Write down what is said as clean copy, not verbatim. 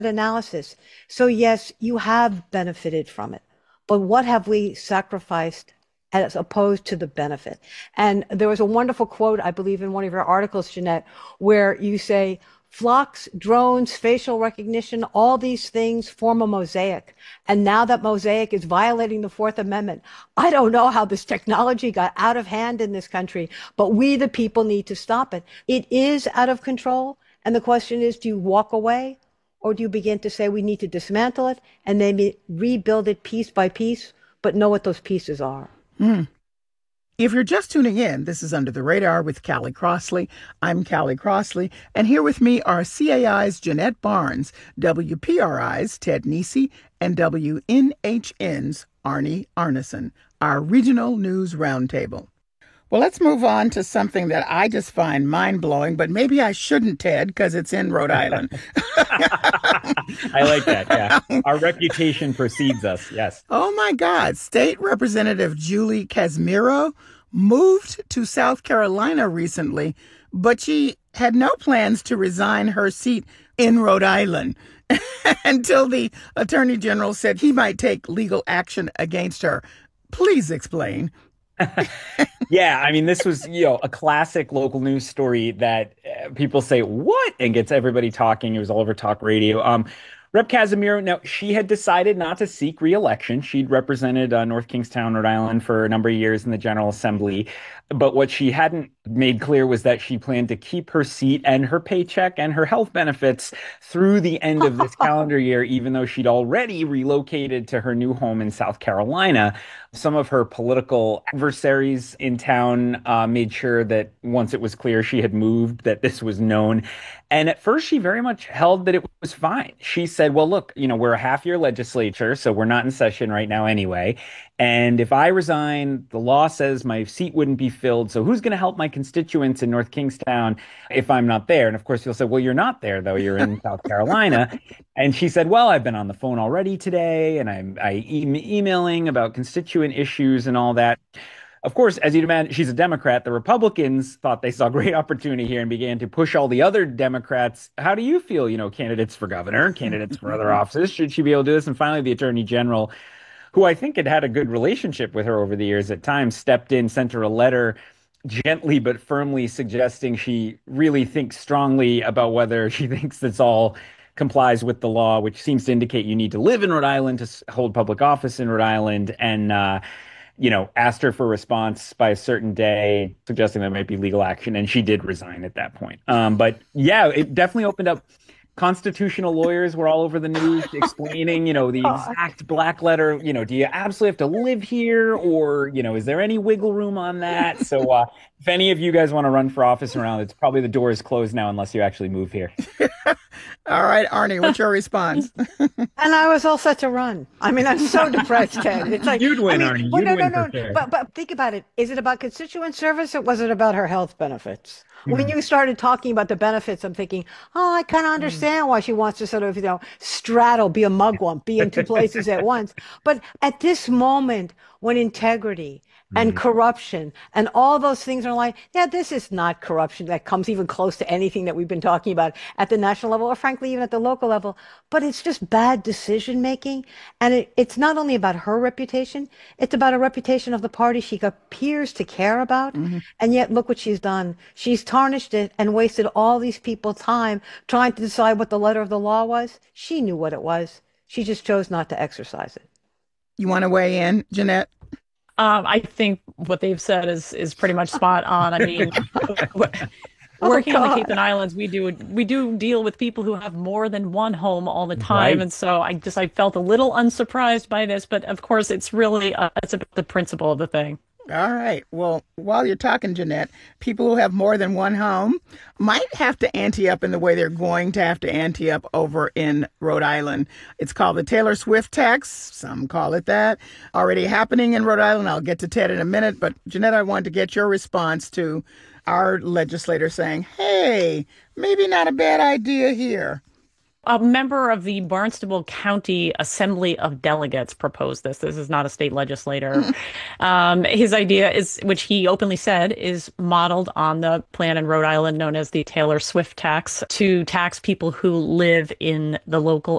analysis. So yes, you have benefited from it, but what have we sacrificed as opposed to the benefit? And there was a wonderful quote, I believe, in one of your articles, Jeanette, where you say, flocks, drones, facial recognition, all these things form a mosaic. And now that mosaic is violating the Fourth Amendment. I don't know how this technology got out of hand in this country, but we, the people, need to stop it. It is out of control. And the question is, do you walk away, or do you begin to say we need to dismantle it and maybe rebuild it piece by piece, but know what those pieces are? Mm. If you're just tuning in, this is Under the Radar with Callie Crossley. I'm Callie Crossley, and here with me are CAI's Jeanette Barnes, WPRI's Ted Nesi, and WNHN's Arnie Arneson, our regional news roundtable. Well, let's move on to something that I just find mind-blowing, but maybe I shouldn't, Ted, because it's in Rhode Island. I like that, yeah. Our reputation precedes us, yes. Oh, my God. State Representative Julie Casimiro moved to South Carolina recently, but she had no plans to resign her seat in Rhode Island until the Attorney General said he might take legal action against her. Please explain. Yeah, I mean, this was, a classic local news story that people say, what? And gets everybody talking. It was all over talk radio. Rep. Casimiro, now, she had decided not to seek re-election. She'd represented North Kingstown, Rhode Island for a number of years in the General Assembly. But what she hadn't made clear was that she planned to keep her seat and her paycheck and her health benefits through the end of this calendar year, even though she'd already relocated to her new home in South Carolina. Some of her political adversaries in town made sure that once it was clear she had moved, that this was known. And at first, she very much held that it was fine. She said, well, look, we're a half-year legislature, so we're not in session right now anyway. And if I resign, the law says my seat wouldn't be filled. So who's going to help my constituents in North Kingstown if I'm not there? And of course, you'll say, well, you're not there, though. You're in South Carolina. And she said, well, I've been on the phone already today, and I'm emailing about constituent issues and all that. Of course, as you'd imagine, she's a Democrat. The Republicans thought they saw great opportunity here and began to push all the other Democrats. How do you feel, candidates for governor, candidates for other offices? Should she be able to do this? And finally, the Attorney General, who I think had a good relationship with her over the years at times, stepped in, sent her a letter gently but firmly suggesting she really thinks strongly about whether she thinks this all complies with the law, which seems to indicate you need to live in Rhode Island to hold public office in Rhode Island. And asked her for a response by a certain day, suggesting there might be legal action, and she did resign at that point. But yeah, it definitely opened up. Constitutional lawyers were all over the news explaining, the exact black letter, do you absolutely have to live here, or, is there any wiggle room on that? So if any of you guys want to run for office around, it's probably the door is closed now unless you actually move here. All right, Arnie, what's your response? And I was all set to run. I mean, I'm so depressed, Ted. It's like you'd win, Arnie. You'd win for sure. But think about it. Is it about constituent service, or was it about her health benefits? When you started talking about the benefits, I'm thinking, oh, I kind of understand why she wants to sort of, straddle, be a mugwump, be in two places at once. But at this moment, when integrity and corruption and all those things are like, yeah, this is not corruption that comes even close to anything that we've been talking about at the national level, or frankly, even at the local level, but it's just bad decision making. And it's not only about her reputation, it's about a reputation of the party she appears to care about. And yet look what she's done. She's tarnished it and wasted all these people's time trying to decide what the letter of the law was. She knew what it was. She just chose not to exercise it. You want to weigh in, Jeanette? I think what they've said is pretty much spot on. I mean, working on the Cape and Islands, we do deal with people who have more than one home all the time, right. And so I felt a little unsurprised by this, but of course it's really it's about the principle of the thing. All right. Well, while you're talking, Jeanette, people who have more than one home might have to ante up in the way they're going to have to ante up over in Rhode Island. It's called the Taylor Swift tax. Some call it that. Already happening in Rhode Island. I'll get to Ted in a minute. But Jeanette, I wanted to get your response to our legislator saying, hey, maybe not a bad idea here. A member of the Barnstable County Assembly of Delegates proposed this. This is not a state legislator. His idea is, which he openly said, is modeled on the plan in Rhode Island known as the Taylor Swift tax, to tax people who live in the local